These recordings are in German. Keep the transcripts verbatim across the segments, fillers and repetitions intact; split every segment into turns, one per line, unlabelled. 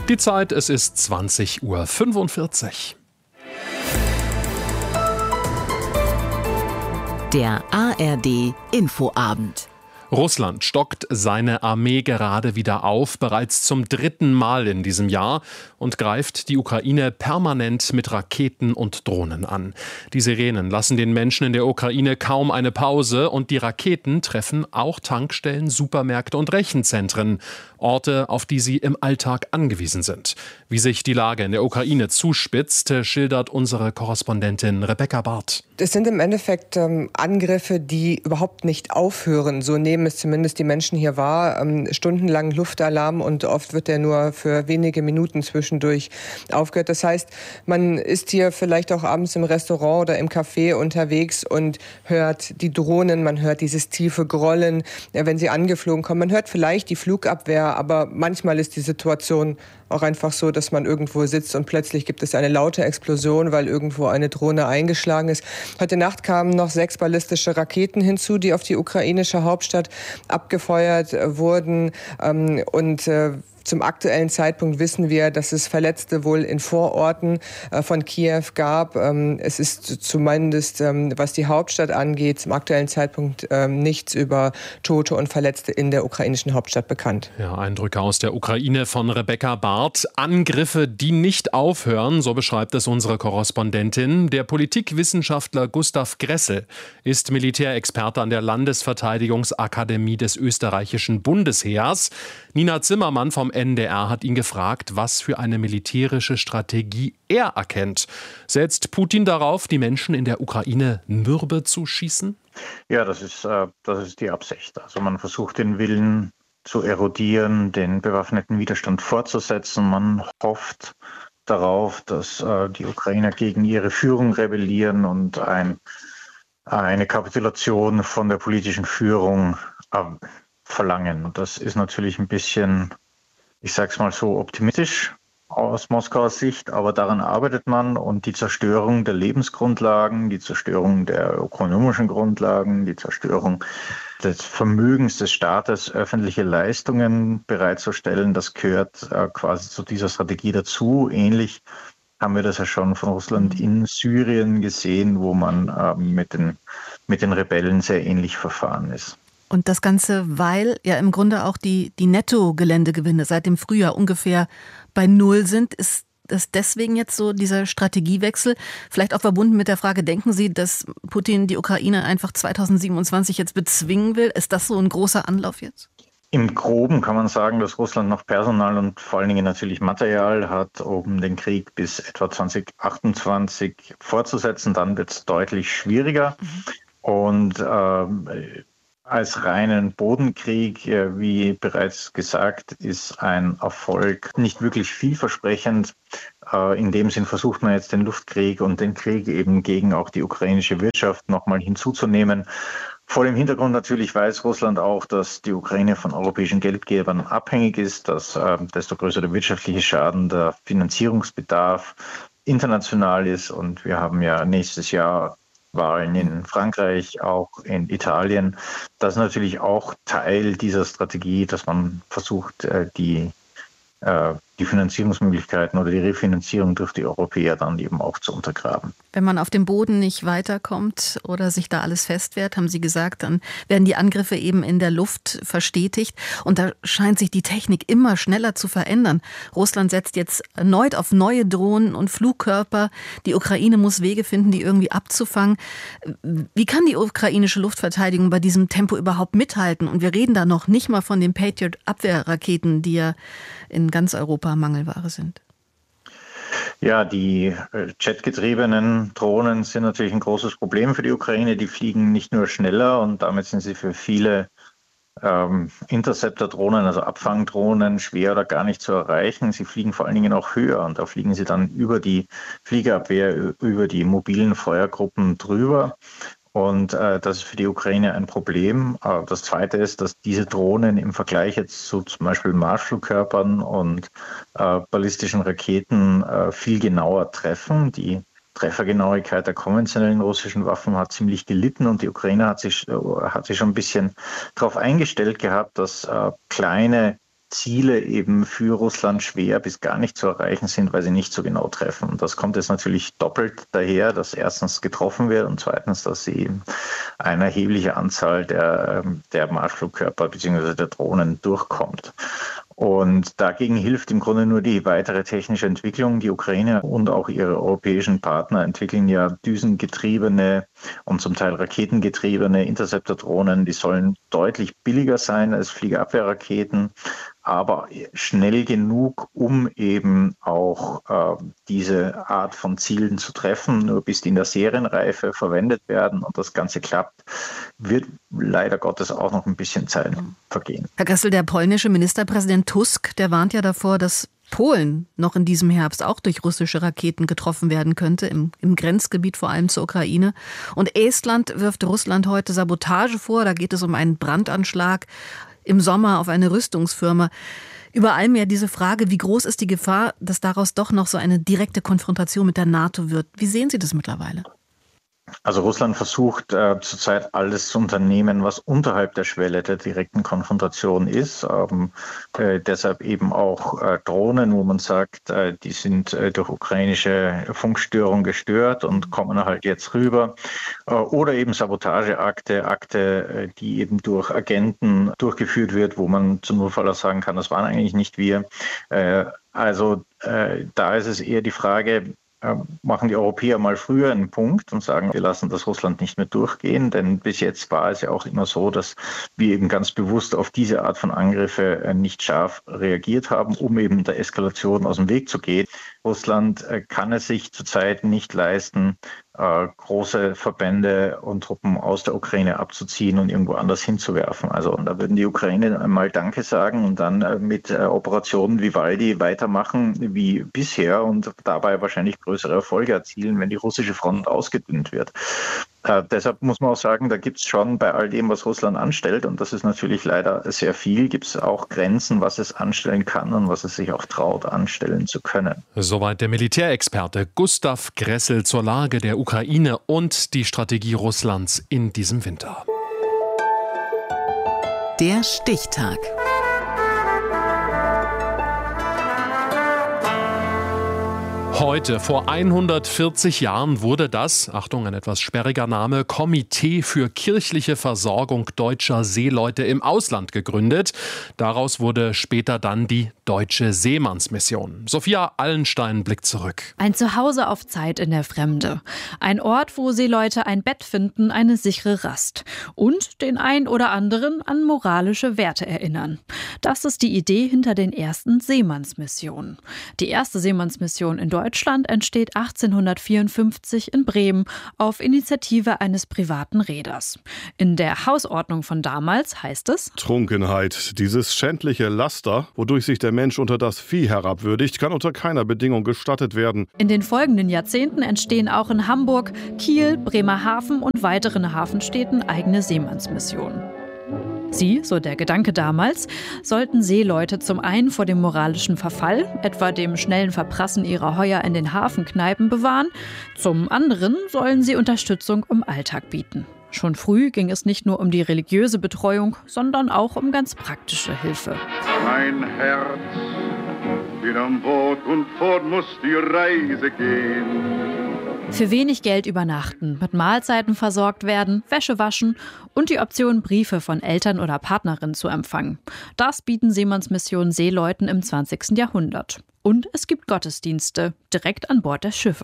Die Zeit, es ist zwanzig Uhr fünfundvierzig.
Der A R D Infoabend.
Russland stockt seine Armee gerade wieder auf, bereits zum dritten Mal in diesem Jahr, und greift die Ukraine permanent mit Raketen und Drohnen an. Die Sirenen lassen den Menschen in der Ukraine kaum eine Pause, und die Raketen treffen auch Tankstellen, Supermärkte und Rechenzentren, Orte, auf die sie im Alltag angewiesen sind. Wie sich die Lage in der Ukraine zuspitzt, schildert unsere Korrespondentin Rebecca Barth.
Es sind im Endeffekt ähm, Angriffe, die überhaupt nicht aufhören. So nehmen es zumindest die Menschen hier wahr. Ähm, stundenlang Luftalarm, und oft wird der nur für wenige Minuten zwischendurch aufgehört. Das heißt, man ist hier vielleicht auch abends im Restaurant oder im Café unterwegs und hört die Drohnen, man hört dieses tiefe Grollen, ja, wenn sie angeflogen kommen. Man hört vielleicht die Flugabwehr, aber manchmal ist die Situation auch einfach so, dass man irgendwo sitzt und plötzlich gibt es eine laute Explosion, weil irgendwo eine Drohne eingeschlagen ist. Heute Nacht kamen noch sechs ballistische Raketen hinzu, die auf die ukrainische Hauptstadt abgefeuert wurden. Und zum aktuellen Zeitpunkt wissen wir, dass es Verletzte wohl in Vororten äh, von Kiew gab. Ähm, es ist zumindest, ähm, was die Hauptstadt angeht, zum aktuellen Zeitpunkt ähm, nichts über Tote und Verletzte in der ukrainischen Hauptstadt bekannt.
Ja, Eindrücke aus der Ukraine von Rebecca Barth. Angriffe, die nicht aufhören, so beschreibt es unsere Korrespondentin. Der Politikwissenschaftler Gustav Gressel ist Militärexperte an der Landesverteidigungsakademie des österreichischen Bundesheers. Nina Zimmermann vom N D R hat ihn gefragt, was für eine militärische Strategie er erkennt. Setzt Putin darauf, die Menschen in der Ukraine mürbe zu schießen?
Ja, das ist, äh, das ist die Absicht. Also man versucht, den Willen zu erodieren, den bewaffneten Widerstand fortzusetzen. Man hofft darauf, dass äh, die Ukrainer gegen ihre Führung rebellieren und ein, eine Kapitulation von der politischen Führung äh, verlangen. Das ist natürlich ein bisschen, ich sage es mal so, optimistisch aus Moskauer Sicht, aber daran arbeitet man, und die Zerstörung der Lebensgrundlagen, die Zerstörung der ökonomischen Grundlagen, die Zerstörung des Vermögens des Staates, öffentliche Leistungen bereitzustellen, das gehört äh, quasi zu dieser Strategie dazu. Ähnlich haben wir das ja schon von Russland in Syrien gesehen, wo man äh, mit den, mit den Rebellen sehr ähnlich verfahren ist.
Und das Ganze, weil ja im Grunde auch die, die Netto-Geländegewinne seit dem Frühjahr ungefähr bei Null sind, ist das deswegen jetzt so dieser Strategiewechsel? Vielleicht auch verbunden mit der Frage, denken Sie, dass Putin die Ukraine einfach zweitausendsiebenundzwanzig jetzt bezwingen will? Ist das so ein großer Anlauf jetzt?
Im Groben kann man sagen, dass Russland noch Personal und vor allen Dingen natürlich Material hat, um den Krieg bis etwa zweitausendachtundzwanzig fortzusetzen. Dann wird es deutlich schwieriger. Mhm. Und äh, als reinen Bodenkrieg, wie bereits gesagt, ist ein Erfolg nicht wirklich vielversprechend. In dem Sinn versucht man jetzt den Luftkrieg und den Krieg eben gegen auch die ukrainische Wirtschaft nochmal hinzuzunehmen. Vor dem Hintergrund natürlich weiß Russland auch, dass die Ukraine von europäischen Geldgebern abhängig ist, dass äh, desto größer der wirtschaftliche Schaden, der Finanzierungsbedarf international ist. Und wir haben ja nächstes Jahr Wahlen in Frankreich, auch in Italien. Das ist natürlich auch Teil dieser Strategie, dass man versucht, die, die Finanzierungsmöglichkeiten oder die Refinanzierung durch die Europäer dann eben auch zu untergraben.
Wenn man auf dem Boden nicht weiterkommt oder sich da alles festwehrt, haben Sie gesagt, dann werden die Angriffe eben in der Luft verstetigt. Und da scheint sich die Technik immer schneller zu verändern. Russland setzt jetzt erneut auf neue Drohnen und Flugkörper. Die Ukraine muss Wege finden, die irgendwie abzufangen. Wie kann die ukrainische Luftverteidigung bei diesem Tempo überhaupt mithalten? Und wir reden da noch nicht mal von den Patriot-Abwehrraketen, die ja in ganz Europa Mangelware sind.
Ja, die jetgetriebenen Drohnen sind natürlich ein großes Problem für die Ukraine. Die fliegen nicht nur schneller, und damit sind sie für viele ähm, Interceptor-Drohnen, also Abfangdrohnen, schwer oder gar nicht zu erreichen. Sie fliegen vor allen Dingen auch höher, und da fliegen sie dann über die Fliegerabwehr, über die mobilen Feuergruppen drüber. Und äh, das ist für die Ukraine ein Problem. Äh, das Zweite ist, dass diese Drohnen im Vergleich jetzt zu zum Beispiel Marschflugkörpern und äh, ballistischen Raketen äh, viel genauer treffen. Die Treffergenauigkeit der konventionellen russischen Waffen hat ziemlich gelitten, und die Ukraine hat sich, äh, hat sich schon ein bisschen darauf eingestellt gehabt, dass äh, kleine Ziele eben für Russland schwer bis gar nicht zu erreichen sind, weil sie nicht so genau treffen. Und das kommt jetzt natürlich doppelt daher, dass erstens getroffen wird und zweitens, dass sie eine erhebliche Anzahl der, der Marschflugkörper bzw. der Drohnen durchkommt. Und dagegen hilft im Grunde nur die weitere technische Entwicklung. Die Ukraine und auch ihre europäischen Partner entwickeln ja düsengetriebene und zum Teil raketengetriebene Interceptor-Drohnen. Die sollen deutlich billiger sein als Fliegerabwehrraketen, aber schnell genug, um eben auch äh, diese Art von Zielen zu treffen. Nur bis die in der Serienreife verwendet werden und das Ganze klappt, wird leider Gottes auch noch ein bisschen Zeit vergehen.
Herr Gressel, der polnische Ministerpräsident Tusk, der warnt ja davor, dass Polen noch in diesem Herbst auch durch russische Raketen getroffen werden könnte, im, im Grenzgebiet vor allem zur Ukraine. Und Estland wirft Russland heute Sabotage vor. Da geht es um einen Brandanschlag im Sommer auf eine Rüstungsfirma. Über allem ja diese Frage, wie groß ist die Gefahr, dass daraus doch noch so eine direkte Konfrontation mit der NATO wird? Wie sehen Sie das mittlerweile?
Also Russland versucht äh, zurzeit alles zu unternehmen, was unterhalb der Schwelle der direkten Konfrontation ist. Ähm, äh, deshalb eben auch äh, Drohnen, wo man sagt, äh, die sind äh, durch ukrainische Funkstörung gestört und kommen halt jetzt rüber. Äh, oder eben Sabotageakte, Akte, äh, die eben durch Agenten durchgeführt wird, wo man zum Notfall auch sagen kann, das waren eigentlich nicht wir. Äh, also äh, da ist es eher die Frage, machen die Europäer mal früher einen Punkt und sagen, wir lassen das Russland nicht mehr durchgehen, denn bis jetzt war es ja auch immer so, dass wir eben ganz bewusst auf diese Art von Angriffe nicht scharf reagiert haben, um eben der Eskalation aus dem Weg zu gehen. Russland kann es sich zurzeit nicht leisten, große Verbände und Truppen aus der Ukraine abzuziehen und irgendwo anders hinzuwerfen. Also und da würden die Ukraine einmal Danke sagen und dann mit Operationen Vivaldi weitermachen wie bisher und dabei wahrscheinlich größere Erfolge erzielen, wenn die russische Front ausgedünnt wird. Äh, deshalb muss man auch sagen, da gibt es schon bei all dem, was Russland anstellt, und das ist natürlich leider sehr viel, gibt es auch Grenzen, was es anstellen kann und was es sich auch traut, anstellen zu können.
Soweit der Militärexperte Gustav Gressel zur Lage der Ukraine und die Strategie Russlands in diesem Winter.
Der Stichtag.
Heute, vor hundertvierzig Jahren, wurde das, Achtung, ein etwas sperriger Name, Komitee für kirchliche Versorgung deutscher Seeleute im Ausland gegründet. Daraus wurde später dann die Deutsche Seemannsmission. Sophia Allenstein blickt zurück.
Ein Zuhause auf Zeit in der Fremde. Ein Ort, wo Seeleute ein Bett finden, eine sichere Rast. Und den ein oder anderen an moralische Werte erinnern. Das ist die Idee hinter den ersten Seemannsmissionen. Die erste Seemannsmission in Deutschland Deutschland entsteht achtzehnhundertvierundfünfzig in Bremen auf Initiative eines privaten Reeders. In der Hausordnung von damals heißt es:
Trunkenheit, dieses schändliche Laster, wodurch sich der Mensch unter das Vieh herabwürdigt, kann unter keiner Bedingung gestattet werden.
In den folgenden Jahrzehnten entstehen auch in Hamburg, Kiel, Bremerhaven und weiteren Hafenstädten eigene Seemannsmissionen. Sie, so der Gedanke damals, sollten Seeleute zum einen vor dem moralischen Verfall, etwa dem schnellen Verprassen ihrer Heuer in den Hafenkneipen, bewahren, zum anderen sollen sie Unterstützung im Alltag bieten. Schon früh ging es nicht nur um die religiöse Betreuung, sondern auch um ganz praktische Hilfe.
Mein Herz steht am Boot und fort muss die Reise gehen.
Für wenig Geld übernachten, mit Mahlzeiten versorgt werden, Wäsche waschen und die Option, Briefe von Eltern oder Partnerinnen zu empfangen. Das bieten Seemannsmissionen Seeleuten im zwanzigsten Jahrhundert. Und es gibt Gottesdienste direkt an Bord der Schiffe.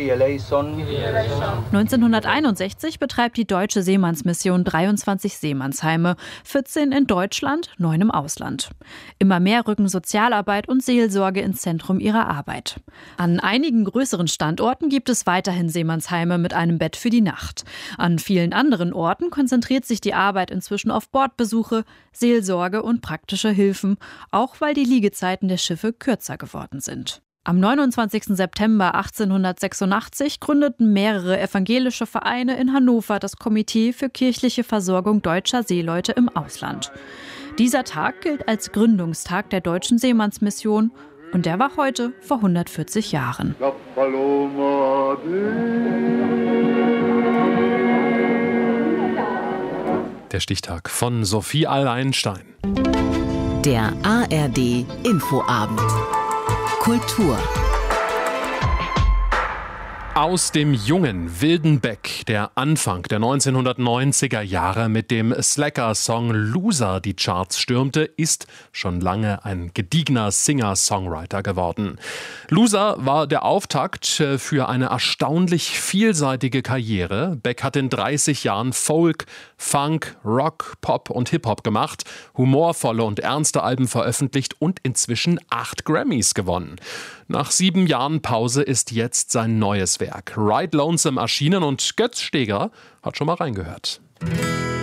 neunzehnhunderteinundsechzig betreibt die Deutsche Seemannsmission dreiundzwanzig Seemannsheime, vierzehn in Deutschland, neun im Ausland. Immer mehr rücken Sozialarbeit und Seelsorge ins Zentrum ihrer Arbeit. An einigen größeren Standorten gibt es weiterhin Seemannsheime mit einem Bett für die Nacht. An vielen anderen Orten konzentriert sich die Arbeit inzwischen auf Bordbesuche, Seelsorge und praktische Hilfen, auch weil die Liegezeiten der Schiffe kürzer geworden sind. Am neunundzwanzigsten September achtzehnhundertsechsundachtzig gründeten mehrere evangelische Vereine in Hannover das Komitee für kirchliche Versorgung deutscher Seeleute im Ausland. Dieser Tag gilt als Gründungstag der Deutschen Seemannsmission und der war heute vor hundertvierzig Jahren.
Der Stichtag von Sophie Allenstein.
Der A R D Infoabend. Kultur.
Aus dem jungen, wilden Beck, der Anfang der neunzehnhundertneunziger Jahre mit dem Slacker-Song Loser die Charts stürmte, ist schon lange ein gediegener Singer-Songwriter geworden. Loser war der Auftakt für eine erstaunlich vielseitige Karriere. Beck hat in dreißig Jahren Folk, Funk, Rock, Pop und Hip-Hop gemacht, humorvolle und ernste Alben veröffentlicht und inzwischen acht Grammys gewonnen. Nach sieben Jahren Pause ist jetzt sein neues Werk Ride Lonesome erschienen und Götz Steger hat schon mal reingehört.